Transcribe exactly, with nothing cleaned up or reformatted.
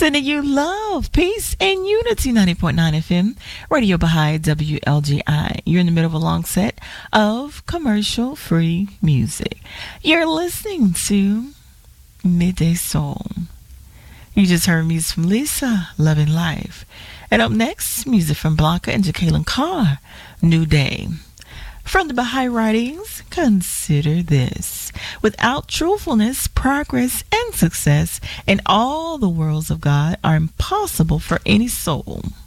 Sending you love, peace, and unity. ninety point nine F M, Radio Baha'i, W L G I. You're in the middle of a long set of commercial-free music. You're listening to Midday Soul. You just heard music from Lisa, Loving Life. And up next, music from Blanca and Jacqueline Carr, New Day. From the Baha'i writings, consider this. Without truthfulness, progress and success in all the worlds of God are impossible for any soul.